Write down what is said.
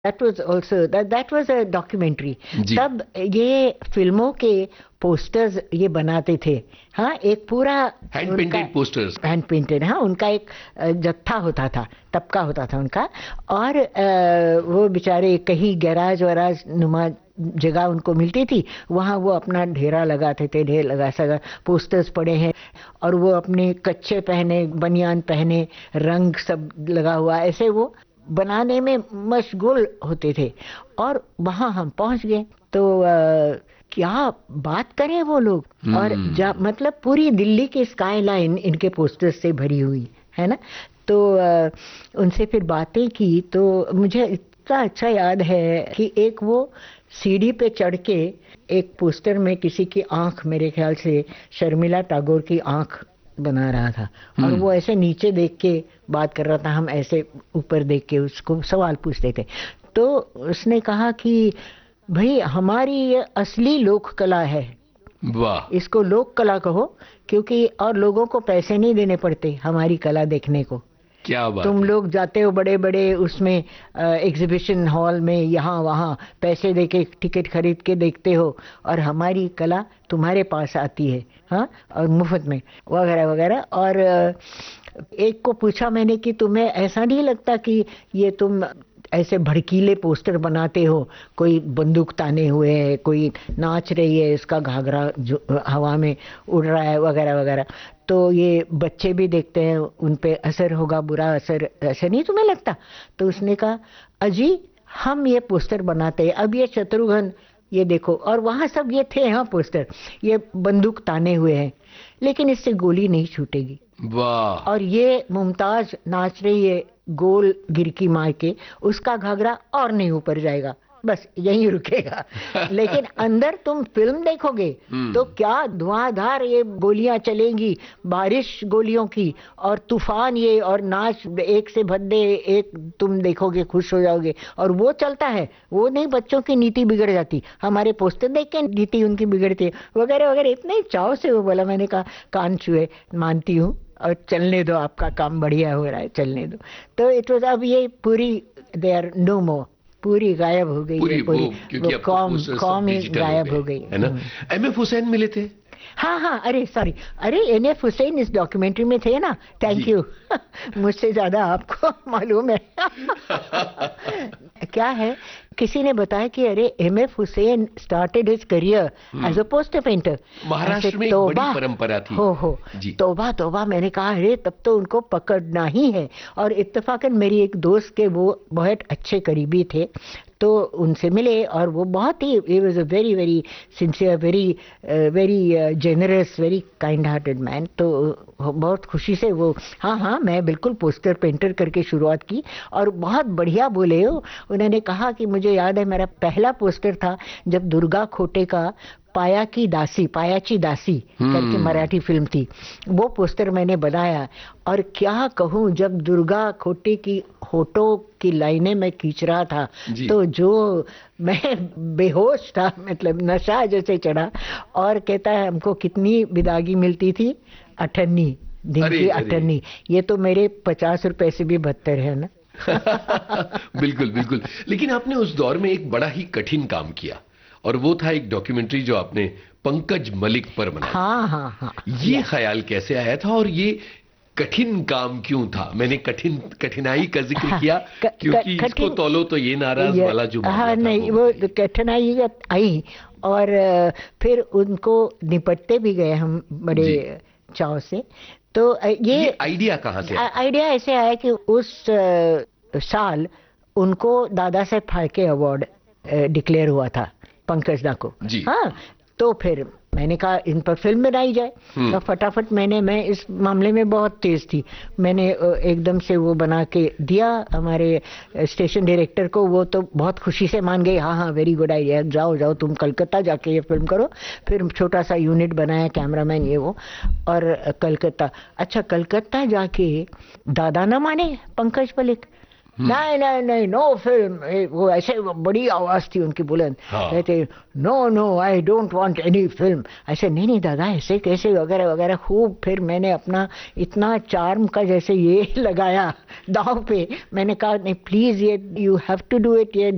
That was also that was a documentary. जी। तब ये फिल्मों के पोस्टर्स ये बनाते थे। हाँ, एक पूरा हैंड उनका पेंटेड पोस्टर्स। हैंड पेंटेड, हाँ, उनका एक जत्था होता था, तबका होता था उनका। और वो बेचारे कहीं गैराज वराज नुमा जगह उनको मिलती थी, वहां वो अपना ढेरा लगाते थे, ढेर लगा सका पोस्टर्स पड़े हैं, और वो अपने कच्चे पहने, बनियान पहने, रंग सब लगा हुआ, ऐसे वो बनाने में मशगूल होते थे। और वहां हम पहुंच गए तो क्या बात करें वो लोग। और मतलब पूरी दिल्ली की स्काई लाइन इनके पोस्टर्स से भरी हुई है ना। तो उनसे फिर बातें की तो मुझे इतना अच्छा याद है कि एक वो सीढ़ी पे चढ़ के एक पोस्टर में किसी की आंख, मेरे ख्याल से शर्मिला टैगोर की आंख बना रहा था, और वो ऐसे नीचे देख के बात कर रहा था, हम ऐसे ऊपर देख के उसको सवाल पूछते थे। तो उसने कहा कि भाई हमारी ये असली लोक कला है, वाह, इसको लोक कला कहो, क्योंकि और लोगों को पैसे नहीं देने पड़ते हमारी कला देखने को। क्या बात तुम है। लोग जाते हो बड़े बड़े उसमें एग्जीबिशन हॉल में, यहाँ वहाँ पैसे देके टिकट खरीद के देखते हो, और हमारी कला तुम्हारे पास आती है, हाँ, और मुफ्त में, वगैरह वगैरह। और एक को पूछा मैंने कि तुम्हें ऐसा नहीं लगता कि ये तुम ऐसे भड़कीले पोस्टर बनाते हो, कोई बंदूक ताने हुए है, कोई नाच रही है, इसका घाघरा जो हवा में उड़ रहा है, वगैरह वगैरह, तो ये बच्चे भी देखते हैं, उन पे असर होगा, बुरा असर, ऐसे नहीं तुम्हें लगता? तो उसने कहा अजी हम ये पोस्टर बनाते हैं, अब ये शत्रुघ्न ये देखो, और वहां सब ये थे, हाँ पोस्टर, ये बंदूक ताने हुए हैं, लेकिन इससे गोली नहीं छूटेगी। वाह। और ये मुमताज नाच रही है गोल गिरकी मार के, उसका घाघरा और नहीं ऊपर जाएगा, बस यहीं रुकेगा। लेकिन अंदर तुम फिल्म देखोगे तो क्या धुआंधार ये गोलियां चलेंगी, बारिश गोलियों की, और तूफान ये, और नाच एक से भद्दे एक, तुम देखोगे खुश हो जाओगे। और वो चलता है, वो नहीं बच्चों की नीति बिगड़ जाती, हमारे पोस्टर देख के नीति उनकी बिगड़ती है, वगैरह वगैरह। इतने चाव से वो बोला, मैंने कहा कान छुए, मानती हूँ, और चलने दो, आपका काम बढ़िया हो रहा है, चलने दो। तो इट वाज, अब ये पूरी, दे आर नो मोर, पूरी गायब हो गई है, पूरी पूरी क्योंकि वो अब तो पोस्टर सब कौम ही डिजिटल हो गायब गए हो गई। है ना। एमएफ हुसैन मिले थे। हाँ हाँ, अरे सॉरी, अरे एनएफ हुसैन इस डॉक्यूमेंट्री में थे ना, थैंक जी। यू। मुझसे ज्यादा आपको मालूम है। क्या है, किसी ने बताया कि अरे MF Hussain started his career as a poster painter. Maharashtra में एक बड़ी तौबा, परंपरा थी। हो जी। तौबा तौबा, मैंने कहा अरे तब तो उनको पकड़ना ही है। और इत्तेफाकन मेरी एक दोस्त के वो बहुत अच्छे करीबी थे, तो उनसे मिले, और वो बहुत ही, he was a very very sincere, very very generous, very kind hearted man. तो बहुत खुशी से वो, हाँ हाँ मैं बिल्कुल पोस्टर पेंटर करके शुरुआत की, और बहुत बढ़िया बोले हो। उन्होंने कहा कि मुझे याद है मेरा पहला पोस्टर था जब दुर्गा खोटे का पायाची दासी करके मराठी फिल्म थी, वो पोस्टर मैंने बनाया। और क्या कहूँ, जब दुर्गा खोटे की होठों की लाइनें मैं खींच रहा था, जी। तो जो मैं बेहोश था, मतलब नशा जैसे चढ़ा। और कहता है हमको कितनी विदागी मिलती थी, 98 दिन अरे की अरे। 98, ये तो मेरे 50 रुपए से भी बदतर है ना। बिल्कुल बिल्कुल। लेकिन आपने उस दौर में एक बड़ा ही कठिन काम किया, और वो था एक डॉक्यूमेंट्री जो आपने पंकज मलिक पर बनाई। हाँ हाँ हाँ, ये ख्याल कैसे आया था, और ये कठिन काम क्यों था? मैंने कठिनाई का जिक्र किया क्योंकि इसको कठिन, तौलो तो ये नाराज वाला जो हाँ मामला था नहीं, वो वो बताइए। कठिनाई आई, और फिर उनको निपटते भी गए हम बड़े जी। चाव से। तो ये ये आइडिया कहाँ से आया? आइडिया ऐसे आया कि उस साल उनको दादा साहेब फाल्के अवार्ड डिक्लेयर हुआ था, पंकज दा को। जी। हाँ, तो फिर मैंने कहा इन पर फिल्म बनाई जाए। तो फटाफट मैं इस मामले में बहुत तेज थी, मैंने एकदम से वो बना के दिया हमारे स्टेशन डायरेक्टर को। वो तो बहुत खुशी से मान गए, हाँ हाँ वेरी गुड आइडिया, जाओ जाओ तुम कलकत्ता जाके ये फिल्म करो। फिर छोटा सा यूनिट बनाया, कैमरामैन ये वो, और कलकत्ता। अच्छा, कलकत्ता जाके दादा ना माने पंकज मलिक, नहीं नहीं नहीं, नो फिल्म। वो ऐसे बड़ी आवाज थी उनकी बुलंद, हाँ। कहते no no I don't want any film. ऐसे नहीं नहीं दादा ऐसे कैसे, वगैरह वगैरह। खूब फिर मैंने अपना इतना चार्म का जैसे ये लगाया दांव पे, मैंने कहा नहीं प्लीज, ये you have to do it, ये